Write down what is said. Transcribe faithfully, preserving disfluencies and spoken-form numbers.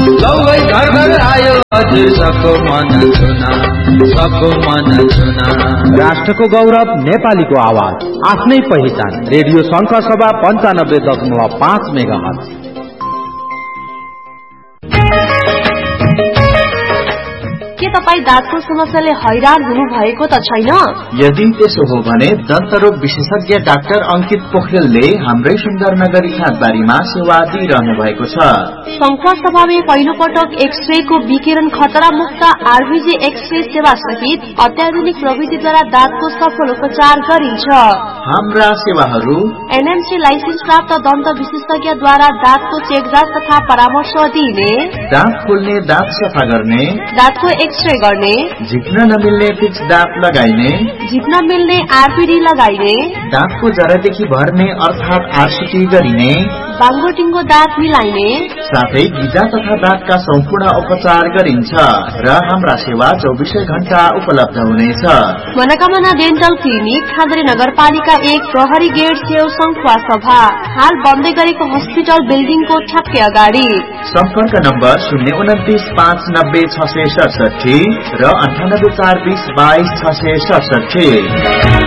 सबै घर घर आयो हजुर सबको मन छुना, सबको मन छुना। राष्ट्रको गौरव नेपालीको आवाज, आफ्नै पहिचान। रेडियो शंख सभा पञ्चानब्बे दशमलव पाँच मेगा हर्ज। के तपाईँ दाँतको समस्याले हैरान हुनु भएको त छैन? यदि त्यसो हो भने दन्तरोग विशेषज्ञ डाक्टर अंकित पोखरेलले हाम्रै सुन्दरनगर खाँदबारीमा सेवा दिइरहनु भएको छ। शंख सभामा पहिलो पटक एक्सरे को विकिरण खतरा मुक्त आरबीजी एक्सरे सेवा सहित अत्याधुनिक प्रविधिद्वारा दाँतको सफल उपचार गरिन्छ। हाम्रा सेवाहरू एनएमसी लाइसेन्स प्राप्त दन्त विशेषज्ञद्वारा दाँतको चेकजाँच तथा परामर्श दिइने, दाँत खोल्ने, दाँत सफा गर्ने, दाँतको एक्सरे गर्ने, झिक्न नमिल्ने फिक्स दाँत लगाइने, झिक्न मिल्ने आरपीडी लगाइने, दाँतको जरादेखि भर्ने अर्थात आरसीटी गरिने, बाङ्गोटिङ्गो दाँत मिलाइने, साथै गिजा तथा दाँतका सम्पूर्ण उपचार गरिन्छ र हाम्रा सेवा चौबिसै घण्टा उपलब्ध हुनेछ। मनोकामना डेन्टल क्लिनिक, खाद्रे नगरपालिका एक, प्रहरी गेट छेउ, शंखुवा सभा। हाल बन्दै गरेको हस्पिटल बिल्डिङको ठ्याक्कै अगाडि। सम्पर्क नम्बर शून्य उन्तिस पाँच नब्बे छ सय सडसठी र अन्ठानब्बे चार बीस बाइस छ सय सडसठी।